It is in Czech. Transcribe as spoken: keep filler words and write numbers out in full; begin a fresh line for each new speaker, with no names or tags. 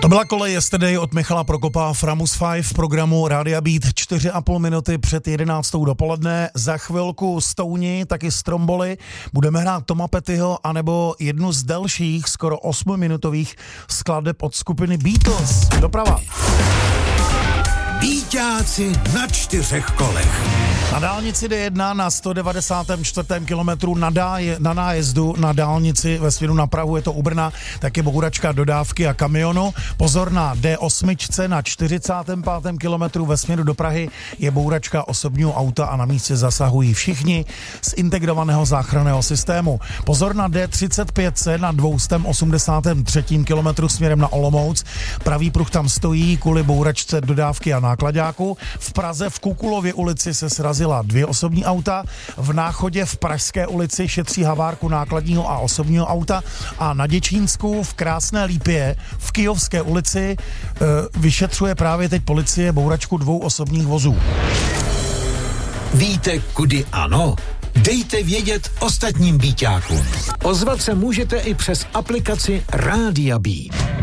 To byla kolej Yesterday od Michala Prokopa, Framus pět v programu Rádia Beat, čtyři a půl minuty před jedenáctou dopoledne. Za chvilku Stouni, taky Stromboli. Budeme hrát Toma Pettyho, anebo jednu z delších, skoro osmiminutových skladeb od skupiny Beatles. Doprava.
Bíťáci na čtyřech kolech.
Na dálnici D jedna na sto devadesátém čtvrtém kilometru na, dáje, na nájezdu na dálnici ve směru na Prahu, je to u Brna, tak je bouračka dodávky a kamionu. Pozor na D osm na čtyřicátém pátém kilometru ve směru do Prahy je bouračka osobního auta a na místě zasahují všichni z integrovaného záchranného systému. Pozor na D třicet pět na dvě osmdesátém třetím kilometru směrem na Olomouc. Pravý pruh tam stojí kvůli bouračce dodávky a náklaďáku. V Praze v Kukulově ulici se srazila dvě osobní auta, v Náchodě v Pražské ulici šetří havárku nákladního a osobního auta a na Děčínsku v Krásné Lípě v Kyjovské ulici e, vyšetřuje právě teď policie bouračku dvou osobních vozů.
Víte, kudy ano? Dejte vědět ostatním bíťákům. Ozvat se můžete i přes aplikaci Rádia Beat.